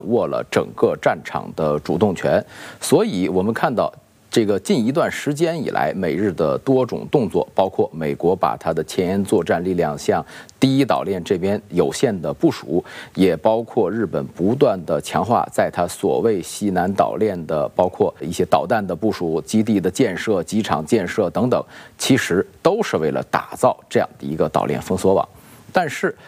握了整个战场的主动权。所以我们看到，这个近一段时间以来，美日的多种动作，包括美国把它的前沿作战力量向第一岛链这边有限的部署，也包括日本不断的强化在它所谓西南岛链的，包括一些导弹的部署、基地的建设、机场建设等等，其实都是为了打造这样的一个岛链封锁网。但是